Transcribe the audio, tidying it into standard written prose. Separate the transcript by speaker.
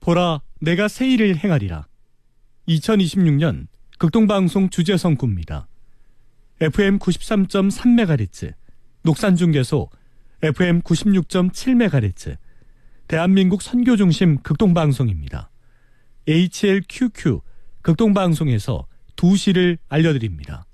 Speaker 1: 보라, 내가 새 일을 행하리라. 2026년 극동방송 주제성구입니다. FM 93.3MHz, 녹산중계소 FM 96.7MHz, 대한민국 선교중심 극동방송입니다. HLQQ 극동방송에서 2시를 알려드립니다.